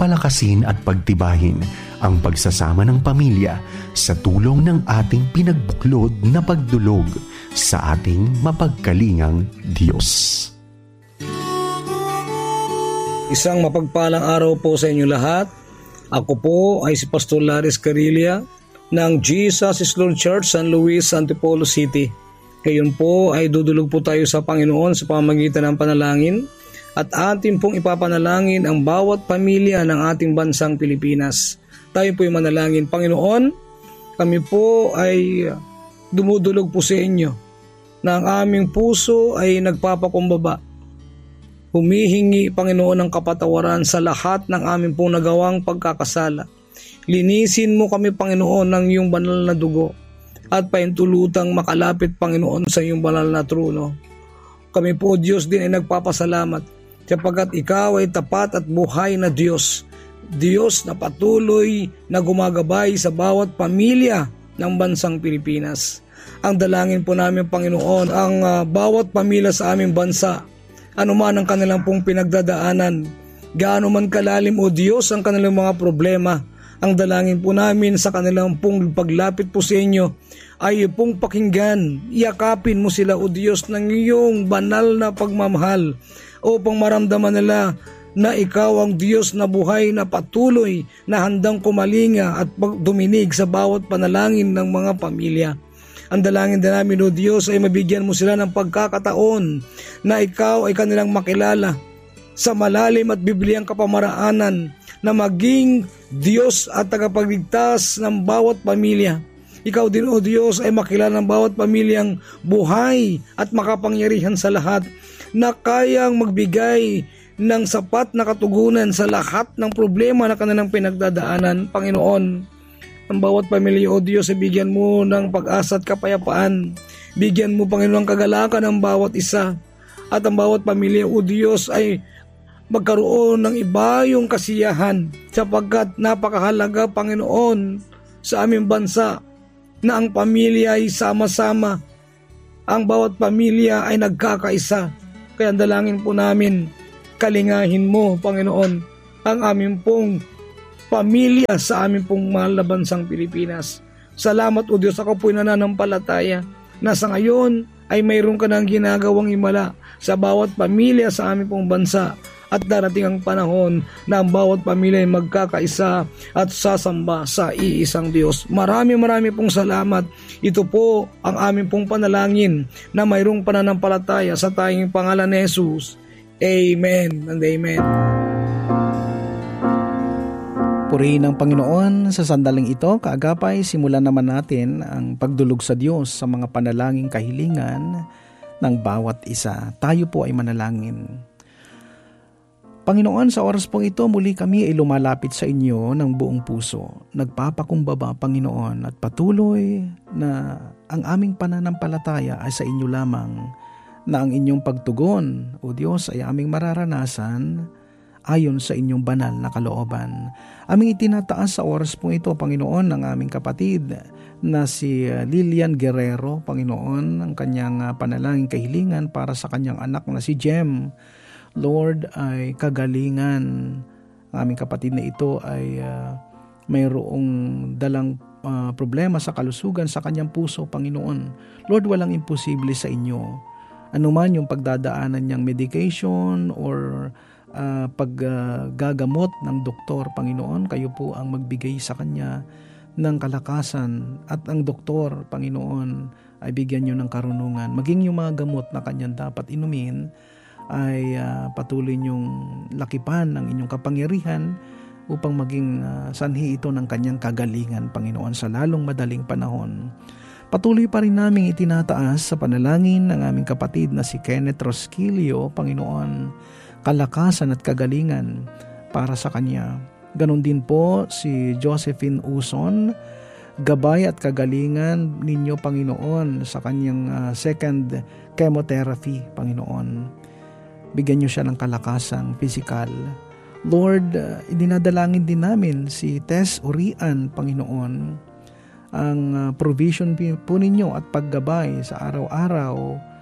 palakasin at pagtibahin ang pagsasama ng pamilya sa tulong ng ating pinagbuklod na pagdulog sa ating mapagkalingang Diyos. Isang mapagpalang araw po sa inyo lahat. Ako po ay si Pastor Laris Carilla ng Jesus is Lord Church, San Luis, Antipolo City. Ngayon po ay dudulog po tayo sa Panginoon sa pamamagitan ng panalangin at atin pong ipapanalangin ang bawat pamilya ng ating bansang Pilipinas. Tayo po ay manalangin. Panginoon, kami po ay dumudulog po sa inyo na ang aming puso ay nagpapakumbaba. Humihingi, Panginoon, ng kapatawaran sa lahat ng aming pong nagawang pagkakasala. Linisin mo kami, Panginoon, ng iyong banal na dugo at paintulutang makalapit, Panginoon, sa iyong banal na trono. Kami po, Diyos, din ay nagpapasalamat sapagkat ikaw ay tapat at buhay na Diyos. Diyos na patuloy na gumagabay sa bawat pamilya ng bansang Pilipinas. Ang dalangin po namin, Panginoon, ang bawat pamilya sa aming bansa, anuman ang kanilang pong pinagdadaanan, gaano man kalalim, O Diyos, ang kanilang mga problema, ang dalangin po namin sa kanilang pong paglapit po sa inyo ay pong pakinggan, yakapin mo sila, O Diyos, ng iyong banal na pagmamahal upang maramdaman nila na ikaw ang Diyos na buhay na patuloy na handang kumalinga at duminig sa bawat panalangin ng mga pamilya. Ang dalangin din namin, O Diyos, ay mabigyan mo sila ng pagkakataon na ikaw ay kanilang makilala sa malalim at bibliyang kapamaraanan na maging Diyos at tagapagligtas ng bawat pamilya. Ikaw din, O Diyos, ay makilala ng bawat pamilyang buhay at makapangyarihan sa lahat na kayang magbigay ng sapat na katugunan sa lahat ng problema na kanilang pinagdadaanan. Panginoon, ang bawat pamilya, O Diyos, ay bigyan mo ng pag-asa at kapayapaan. Bigyan mo, Panginoon, kagalakan ng bawat isa. At ang bawat pamilya, O Diyos, ay magkaroon ng iba yung kasiyahan sapagkat napakahalaga, Panginoon, sa aming bansa na ang pamilya ay sama-sama. Ang bawat pamilya ay nagkakaisa. Kaya dalangin po namin, kalingahin mo, Panginoon, ang aming pong pamilya sa aming pong mahal na bansang Pilipinas. Salamat, O Diyos, ako po'y nananampalataya na sa ngayon ay mayroon ka ng ginagawang himala sa bawat pamilya sa aming pong bansa at darating ang panahon na ang bawat pamilya ay magkakaisa at sasamba sa iisang Diyos. Marami pong salamat. Ito po ang aming pong panalangin na mayroong pananampalataya sa tanging pangalan ni Jesus. Amen and amen. Purihin ang Panginoon. Sa sandaling ito, kaagapay, simulan naman natin ang pagdulog sa Diyos sa mga panalangin kahilingan ng bawat isa. Tayo po ay manalangin. Panginoon, sa oras pong ito, muli kami ay lumalapit sa inyo ng buong puso. Nagpapakumbaba, Panginoon, at patuloy na ang aming pananampalataya ay sa inyo lamang, na ang inyong pagtugon, O Diyos, ay aming mararanasan ayon sa inyong banal na kalooban. Aming itinataas sa oras pong ito, Panginoon, ng aming kapatid na si Lilian Guerrero, Panginoon, ang kanyang panalangin kahilingan para sa kanyang anak na si Jem. Lord, ay kagalingan. Ang aming kapatid na ito ay mayroong dalang problema sa kalusugan sa kanyang puso, Panginoon. Lord, walang imposible sa inyo. Ano man yung pagdadaanan niyang medication or paggagamot ng doktor, Panginoon, kayo po ang magbigay sa kanya ng kalakasan at ang doktor, Panginoon, ay bigyan niyo ng karunungan. Maging yung mga gamot na kanyang dapat inumin ay patuloy niyong lakipan ng inyong kapangyarihan upang maging sanhi ito ng kanyang kagalingan, Panginoon, sa lalong madaling panahon. Patuloy pa rin naming itinataas sa panalangin ng aming kapatid na si Kenneth Rosquilio, Panginoon, kalakasan at kagalingan para sa kanya. Ganon din po si Josephine Uson, gabay at kagalingan ninyo, Panginoon, sa kanyang second chemotherapy, Panginoon. Bigyan niyo siya ng kalakasang physical. Lord, idinadalangin din namin si Tess Urian, Panginoon, ang provision po ninyo at paggabay sa araw-araw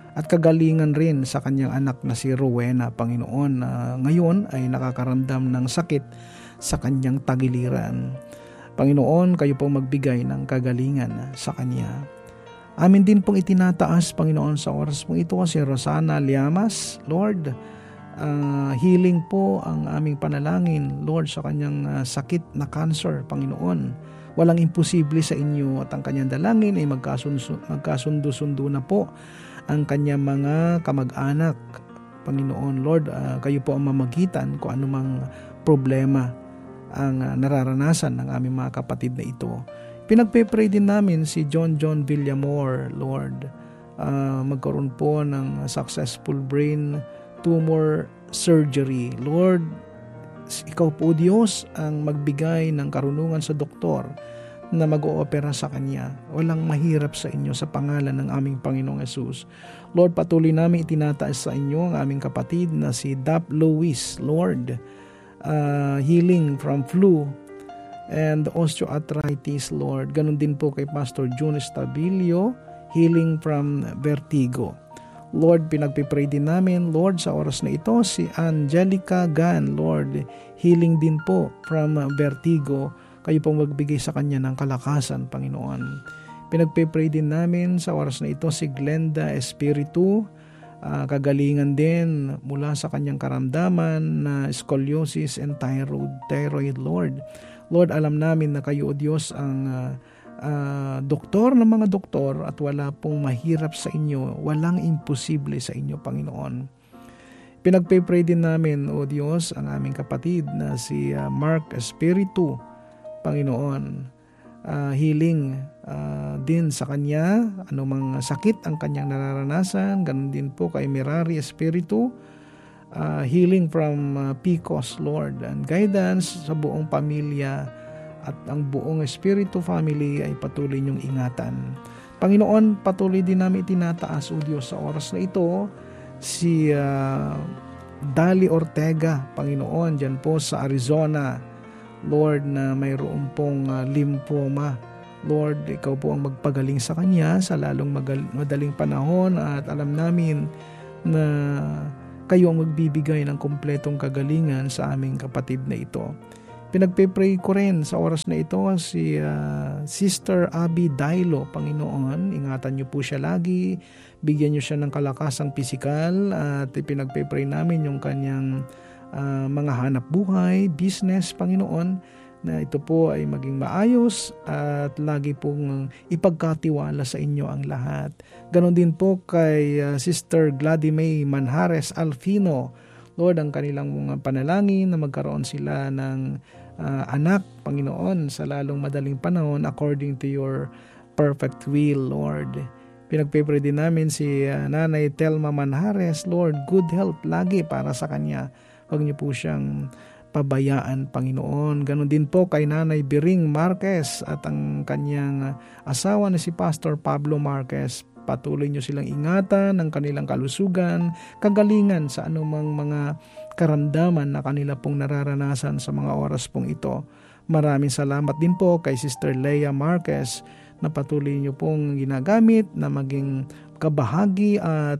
at kagalingan rin sa kanyang anak na si Rowena, Panginoon, na ngayon ay nakakaramdam ng sakit sa kanyang tagiliran. Panginoon, kayo po magbigay ng kagalingan sa kanya. Amin din pong itinataas, Panginoon, sa oras pong ito si Rosana Llamas. Lord, healing po ang aming panalangin, Lord, sa kanyang sakit na cancer, Panginoon. Walang imposible sa inyo at ang kanyang dalangin ay magkasundo-sundo na po ang kanyang mga kamag-anak. Panginoon, Lord, kayo po ang mamagitan kung anumang problema ang nararanasan ng aming mga kapatid na ito. Pinagpe-pray din namin si John Villamor, Lord. Magkaroon po ng successful brain tumor surgery. Lord, ikaw po Diyos ang magbigay ng karunungan sa doktor na mag-oopera sa kanya. Walang mahirap sa inyo sa pangalan ng aming Panginoong Yesus. Lord, patuloy namin itinataas sa inyo ang aming kapatid na si Dap Louis, Lord. Healing from flu and osteoarthritis, Lord. Ganon din po kay Pastor June Estabilio, healing from vertigo. Lord, pinagpipray din namin, Lord, sa oras na ito, si Angelica Gan, Lord, healing din po from vertigo. Kayo pong magbigay sa kanya ng kalakasan, Panginoon. Pinagpipray din namin sa oras na ito si Glenda Espiritu, kagalingan din mula sa kanyang karamdaman na scoliosis and thyroid, Lord. Lord, alam namin na kayo, O Diyos, ang doktor ng mga doktor at wala pong mahirap sa inyo, walang imposible sa inyo, Panginoon. Pinagpipray din namin, O Diyos, ang aming kapatid na si Mark Espiritu, Panginoon. Healing din sa kanya, anumang sakit ang kanyang nararanasan. Ganun din po kay Mirari Espiritu, healing from PCOS, Lord, and guidance sa buong pamilya at ang buong Espiritu family ay patuloy niyong ingatan. Panginoon, patuloy din namin itinataas, O Diyos, sa oras na ito si Dali Ortega, Panginoon, dyan po sa Arizona, Lord, na mayroon pong lymphoma. Lord, ikaw po ang magpagaling sa kanya sa lalong madaling panahon at alam namin na kayo ang magbibigay ng kumpletong kagalingan sa aming kapatid na ito. Pinagpipray ko rin sa oras na ito si Sister Abby Dailo, Panginoon. Ingatan niyo po siya lagi, bigyan niyo siya ng kalakasang pisikal at pinagpipray namin yung kanyang mga hanap buhay, business, Panginoon, na ito po ay maging maayos at lagi pong ipagkatiwala sa inyo ang lahat. Ganon din po kay Sister Gladymay Manhares Alfino, Lord, ang kanilang mga panalangin na magkaroon sila ng anak, Panginoon, sa lalong madaling panahon according to your perfect will, Lord. Pinagpipray din namin si Nanay Telma Manhares, Lord, good health lagi para sa kanya. Huwag niyo po siyang pabayaan, Panginoon. Ganon din po kay Nanay Biring Marquez at ang kanyang asawa na si Pastor Pablo Marquez. Patuloy niyo silang ingatan ng kanilang kalusugan, kagalingan sa anumang mga karamdaman na kanila pong nararanasan sa mga oras pong ito. Maraming salamat din po kay Sister Leia Marquez na patuloy niyo pong ginagamit na maging kabahagi at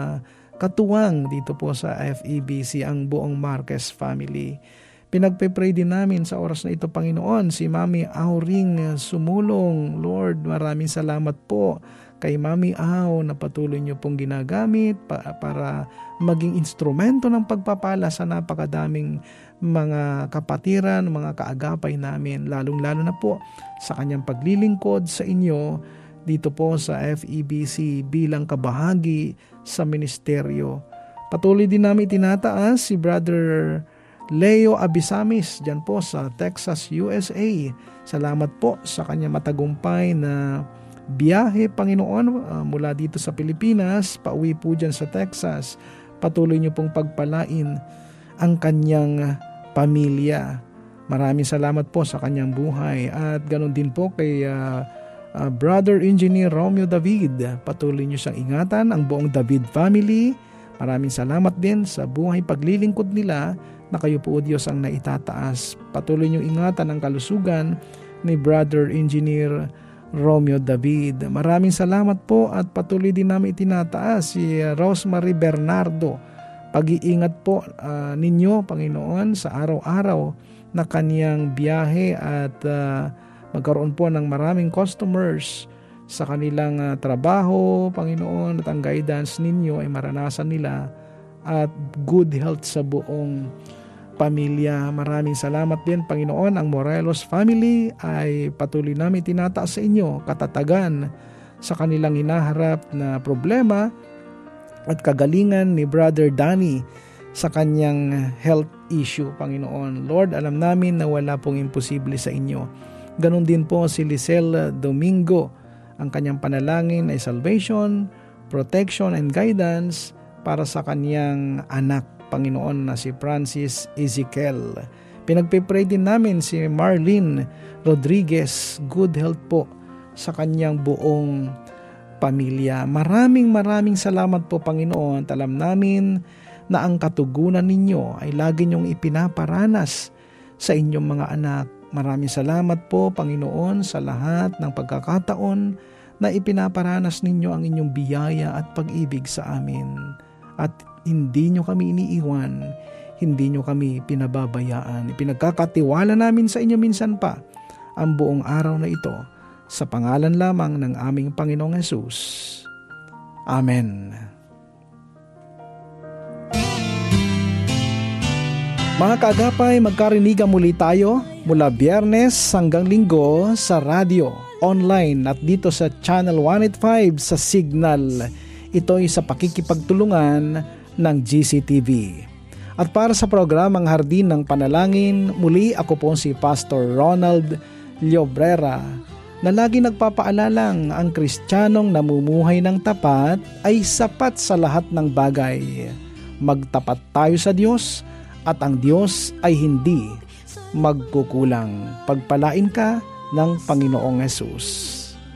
katuwang dito po sa FEBC ang buong Marquez family. Pinagpipray din namin sa oras na ito, Panginoon, si Mami Auring Sumulong. Lord, maraming salamat po kay Mami Au na patuloy niyo pong ginagamit para maging instrumento ng pagpapala sa napakadaming mga kapatiran, mga kaagapay namin, lalong-lalo na po sa kanyang paglilingkod sa inyo dito po sa FEBC bilang kabahagi sa ministeryo. Patuloy din namin itinataas si Brother Leo Abisamis dyan po sa Texas, USA. Salamat po sa kanyang matagumpay na biyahe, Panginoon, mula dito sa Pilipinas, pauwi po dyan sa Texas. Patuloy niyo pong pagpalain ang kanyang pamilya. Maraming salamat po sa kanyang buhay at ganon din po kay Brother Engineer Romeo David. Patuloy niyo siyang ingatan ang buong David family. Maraming salamat din sa buhay paglilingkod nila na kayo po, Diyos, ang naitataas. Patuloy niyo ingatan ang kalusugan ni Brother Engineer Romeo David. Maraming salamat po at patuloy din namin itinataas si Rosemary Bernardo. Pag-iingat po ninyo, Panginoon, sa araw-araw na kaniyang biyahe at magkaroon po ng maraming customers sa kanilang trabaho, Panginoon, at ang guidance ninyo ay maranasan nila at good health sa buong pamilya. Maraming salamat din, Panginoon. Ang Morelos family ay patuloy namin tinataas sa inyo, katatagan sa kanilang hinaharap na problema at kagalingan ni Brother Danny sa kanyang health issue, Panginoon. Lord, alam namin na wala pong imposible sa inyo. Ganon din po si Lisel Domingo. Ang kanyang panalangin ay salvation, protection, and guidance para sa kanyang anak, Panginoon, na si Francis Ezekiel. Pinagpipray din namin si Marlene Rodriguez, good health po sa kanyang buong pamilya. Maraming salamat po, Panginoon. Alam namin na ang katugunan ninyo ay lagi niyong ipinaparanas sa inyong mga anak. Maraming salamat po, Panginoon, sa lahat ng pagkakataon na ipinaparanas ninyo ang inyong biyaya at pag-ibig sa amin. At hindi nyo kami iniiwan, hindi nyo kami pinababayaan. Ipinagkakatiwala namin sa inyo minsan pa ang buong araw na ito sa pangalan lamang ng aming Panginoong Hesus. Amen. Mga kaagapay, magkarinigan muli tayo mula Biyernes hanggang Linggo sa radyo, online at dito sa Channel 185 sa Signal. Ito'y sa pakikipagtulungan ng GCTV. At para sa programang Hardin ng Panalangin, muli ako po si Pastor Ronald Llobrera na lagi nagpapaalalang ang Kristiyanong namumuhay ng tapat ay sapat sa lahat ng bagay. Magtapat tayo sa Diyos at ang Diyos ay hindi magkukulang. Pagpalain ka ng Panginoong Hesus.